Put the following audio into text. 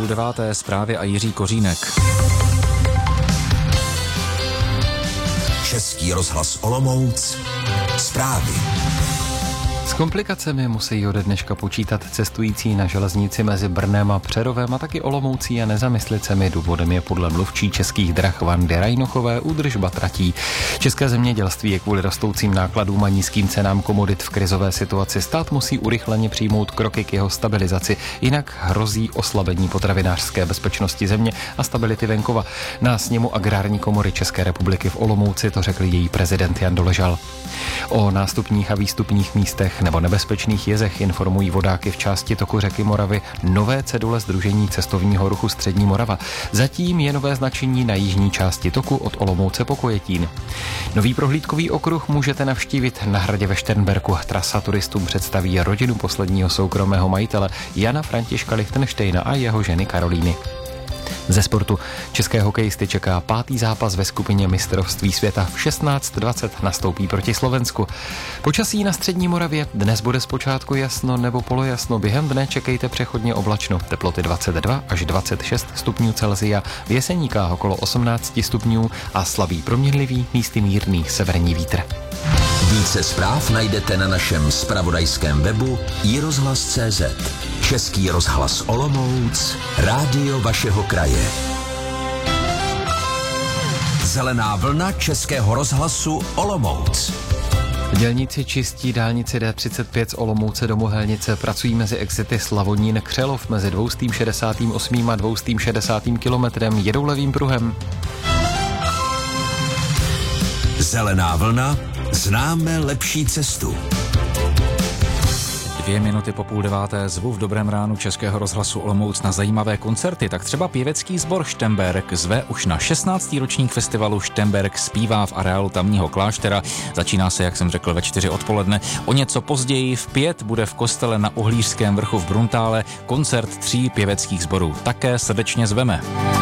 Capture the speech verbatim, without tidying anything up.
půl deváté, zprávy a Jiří Kořínek. Český rozhlas Olomouc, zprávy. S komplikacemi musí ode dneška počítat cestující na železnici mezi Brnem a Přerovem a taky Olomoucí a Nezamyslicemi. Důvodem je podle mluvčí Českých drah Vandy Rajnochové údržba tratí. České zemědělství je kvůli rostoucím nákladům a nízkým cenám komodit v krizové situaci. Stát musí urychleně přijmout kroky k jeho stabilizaci, jinak hrozí oslabení potravinářské bezpečnosti země a stability venkova. Na sněmu Agrární komory České republiky v Olomouci to řekl její prezident Jan Doležal. O nástupních a výstupních místech nebo nebezpečných jezech informují vodáky v části toku řeky Moravy nové cedule Sdružení cestovního ruchu Střední Morava. Zatím je nové značení na jižní části toku od Olomouce po Kojetín. Nový prohlídkový okruh můžete navštívit na hradě ve Šternberku. Trasa turistům představí rodinu posledního soukromého majitele Jana Františka Lichtenštejna a jeho ženy Karolíny. Ze sportu české hokejisty čeká pátý zápas ve skupině mistrovství světa. V šestnáct dvacet nastoupí proti Slovensku. Počasí na Střední Moravě dnes bude zpočátku jasno nebo polojasno. Během dne čekejte přechodně oblačno. Teploty dvacet dva až dvacet šest stupňů Celsia, v Jeseníkách okolo osmnáct stupňů a slabý proměnlivý, místy mírný severní vítr. Více zpráv najdete na našem zpravodajském webu i rozhlas tečka cé zet. Český rozhlas Olomouc, rádio vašeho kraje. Zelená vlna Českého rozhlasu Olomouc. Dělníci čistí dálnici D třicet pět z Olomouce do Mohelnice, pracují mezi exity Slavonín Křelov mezi dvě stě šedesát osm a dvě stě šedesát kilometrem, jedou levým pruhem. Zelená vlna, známe lepší cestu. Dvě minuty po půl deváté zvu v dobrém ránu Českého rozhlasu Olomouc na zajímavé koncerty, tak třeba pěvecký sbor Štemberk zve už na šestnáctý ročník festivalu Štemberk zpívá v areálu tamního kláštera. Začíná se, jak jsem řekl, ve čtyři odpoledne. O něco později v pět bude v kostele na Uhlířském vrchu v Bruntále koncert tří pěveckých sborů. Také srdečně zveme.